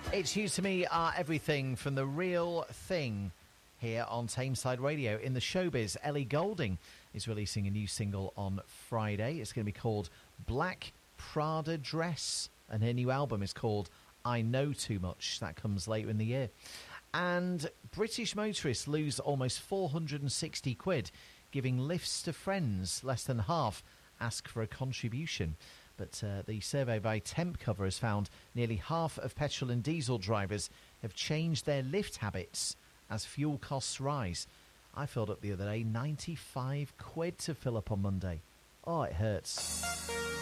It's You to Me Are Everything from The Real Thing here on Tameside Radio. In the showbiz, Ellie Goulding is releasing a new single on Friday. It's going to be called Black Prada Dress, and her new album is called I Know Too Much. That comes later in the year. And British motorists lose almost 460 quid giving lifts to friends. Less than half ask for a contribution. But the survey by Temp Cover has found nearly half of petrol and diesel drivers have changed their lift habits as fuel costs rise. I filled up the other day, 95 quid to fill up on Monday. Oh, it hurts.